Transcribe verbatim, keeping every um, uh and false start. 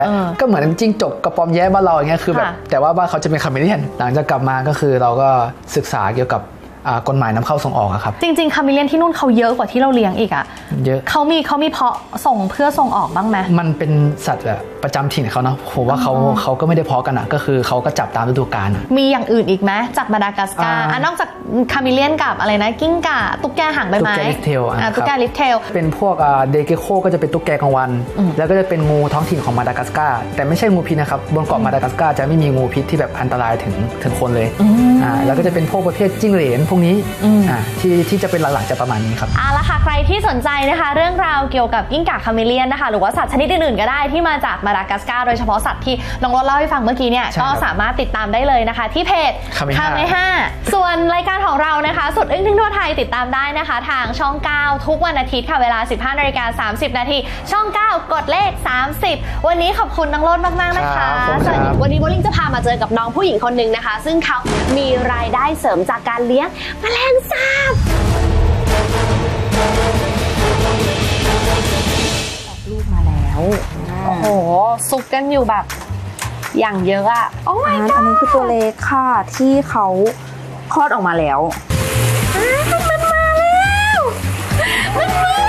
ก็เหมือนจิ้งจกกระปอมแย้บ้านเราอย่างเงี้ยคือแบบแต่ว่าบ้านเขาจะเป็นคาเมเลียนหลังจากกลับมาก็คือเราก็ศึกษาเกี่ยวกับกฎหมายนำเข้าส่งออกครับจริงๆคาเมเลียนที่นู่นเขาเยอะกว่าที่เราเลี้ยงอีกอ่ะเยอะเขามีเขามีเพาะส่งเพื่อส่งออกบ้างไหมมันเป็นสัตว์แบบประจำถิ่นเขาเนาะผมว่าเขาเขาก็ไม่ได้เพาะกันอ่ะก็คือเขาก็จับตามฤดูกาลมีอย่างอื่นอีกไหมจากมาดากัสการ์อ่ะนอกจากคาเมเลียนกับอะไรนะกิ้งก่าตุ๊กแกหางใบไม้ตุ๊กแกลิฟเทลอ่ะตุ๊กแกลิฟเทลเป็นพวกเดเกโคก็จะเป็นตุ๊กแกกลางวันแล้วก็จะเป็นงูท้องถิ่นของมาดากัสการ์แต่ไม่ใช่งูพิษนะครับบนเกาะมาดากัสการ์จะไม่มีงูพิษที่แบบอันตรายถึงถึงคนเลยอ่าแล้วก็จะเป็นพวกประเภทจิ้งเหลนพวกนี้อ่าที่ที่จะเป็นหลักๆจะประมาณนี้ครับเอาละค่ะใครที่สนใจนะคะเรื่องราวเกี่ยวกับกิ้งก่าคาเมเลียนนะคะหรือว่าสัตว์ชนิดอื่นๆก็ได้ที่มาจากมาดากัสการ์โดยเฉพาะสัตว์ที่น้องรถเล่าให้ฟังเมื่อกี้เนี่ยก็สามารถติดตามได้เลยนะคะที่เพจคาเมห้าส่วนรายการของเรานะคะสุดอึ้งทึ่งทั่วไทยติดตามได้นะคะทางช่องเก้าทุกวันอาทิตย์ค่ะเวลา สิบห้านาฬิกาสามสิบนาทีช่องเก้ากดเลขสามสิบวันนี้ขอบคุณน้องรถมากๆนะคะวันนี้โบลิ่งจะพามาเจอกับน้องผู้หญิงคนหนึ่งนะคะซึ่งเขามีรายได้เสริมจากการเลี้ยงแมลงสาบลูกมาแล้วโอ้โหซุกกันอยู่แบบอย่างเยอะอะโอ้ my god อันนี้คือตัวเล็กค่ะที่เขาคลอดออกมาแล้วมันมาแล้วมันมา